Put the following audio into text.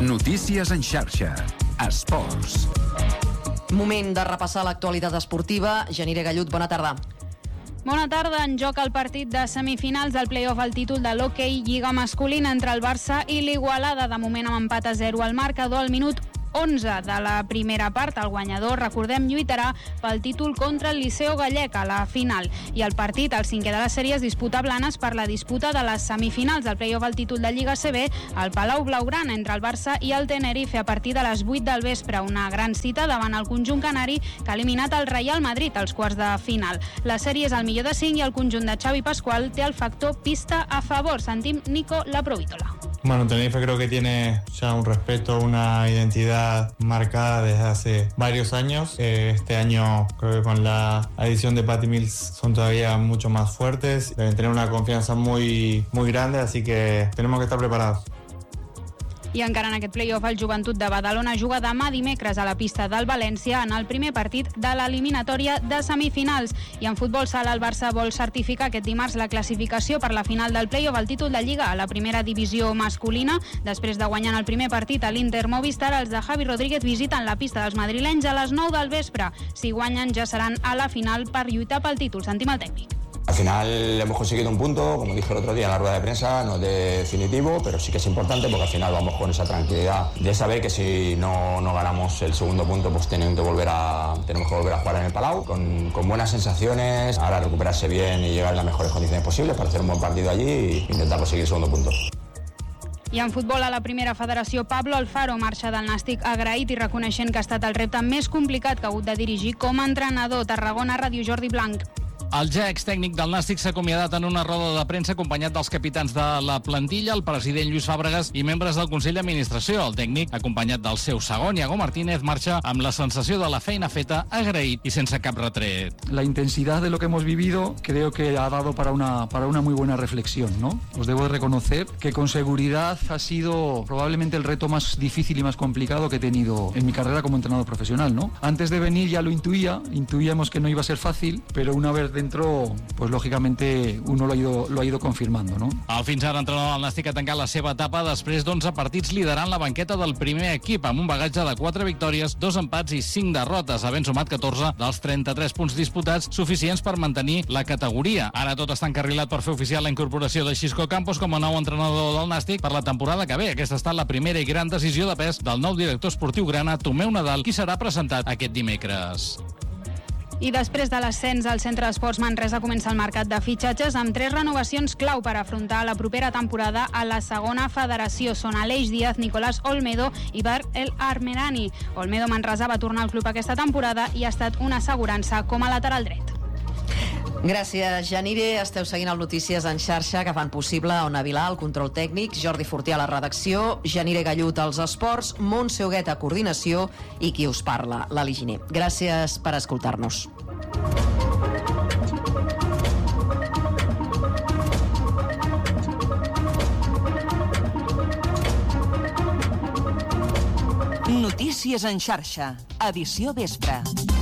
Notícies en xarxa. Esports. Moment de repassar l'actualitat esportiva. Janire Gallut, bona tarda. Bona tarda. En joc el partit de semifinals del play-off al títol de l'hoquei Lliga masculina entre el Barça i l'Igualada. De moment amb empat a 0 al marcador al minut 11 de la primera part. El guanyador, recordem, lluitarà pel títol contra el Liceo Gallec a la final. I el partit, el cinquè de la sèrie, es disputa a Blanes per la disputa de les semifinals del play-off al títol de Lliga CB al Palau Blaugrana entre el Barça i el Tenerife a partir de les 8 del vespre. Una gran cita davant el conjunt canari que ha eliminat el Real Madrid als quarts de final. La sèrie és el millor de 5 i el conjunt de Xavi Pascual té el factor pista a favor. Sentim Nico Laprovítola. Bueno, Tenerife creo que tiene ya un respeto, una identidad marcada desde hace varios años. Este año creo que con la adición de Patty Mills son todavía mucho más fuertes. Deben tener una confianza muy grande, así que tenemos que estar preparados. I encara en aquest play-off el Joventut de Badalona juga demà dimecres a la pista del València en el primer partit de l'eliminatòria de semifinals. I en futbol sala el Barça vol certificar aquest dimarts la classificació per la final del play-off al títol de Lliga a la primera divisió masculina. Després de guanyar en el primer partit a l'Inter Movistar, els de Javi Rodríguez visiten la pista dels madrilenys a les 9 del vespre. Si guanyen ja seran a la final per lluitar pel títol. Sentim el tècnic. Al final hemos conseguido un punto, como dije el otro día en la rueda de prensa, no es definitivo, pero sí que es importante porque al final vamos con esa tranquilidad de saber que si no ganamos el segundo punto pues tenemos que volver a jugar en el Palau con buenas sensaciones, ahora recuperarse bien y llegar en las mejores condiciones posibles para hacer un buen partido allí e intentar conseguir el segundo punto. I en futbol a la primera federació, Pablo Alfaro marxa del Nàstic agraït i reconeixent que ha estat el repte més complicat que ha hagut de dirigir com a entrenador. Tarragona, Ràdio Jordi Blanc. El ja extècnic del Nàstic s'ha acomiadat en una roda de premsa acompanyat dels capitans de la plantilla, el president Lluís Fàbregas i membres del Consell d'Administració. El tècnic, acompanyat del seu segon, Iago Martínez, marxa amb la sensació de la feina feta, agraït i sense cap retret. La intensidad de lo que hemos vivido creo que ha dado para una muy buena reflexión, ¿no? Os debo de reconocer que con seguridad ha sido probablemente el reto más difícil y más complicado que he tenido en mi carrera como entrenador profesional, ¿no? Antes de venir ya lo intuíamos que no iba a ser fácil, pero una vez dentro, pues lógicamente uno lo ha ido confirmando, ¿no? El fins ara entrenador del Nàstic ha tancat la seva etapa després d'11 partits liderant la banqueta del primer equip amb un bagatge de 4 victòries, 2 empats i 5 derrotes, havent sumat 14 dels 33 punts disputats, suficients per mantenir la categoria. Ara tot està encarrilat per fer oficial la incorporació de Xisco Campos com a nou entrenador del Nàstic per la temporada que ve. Aquesta ha estat la primera i gran decisió de pes del nou director esportiu grana, Tomeu Nadal, qui serà presentat aquest dimecres. I després de l'ascens al Centre d'Esports Manresa comença el mercat de fitxatges amb 3 renovacions clau per afrontar la propera temporada a la segona federació. Són Aleix Díaz, Nicolás Olmedo i Bar El Armerani. Olmedo Manresa va tornar al club aquesta temporada i ha estat una assegurança com a lateral dret. Gràcies, Janire. Esteu seguint el Notícies en xarxa que fan possible Ona Vilà, el control tècnic, Jordi Fortià a la redacció, Janire Gallut als esports, Montse Huguet a coordinació i qui us parla, Lali Giner. Gràcies per escoltar-nos. Notícies en xarxa, edició vespre.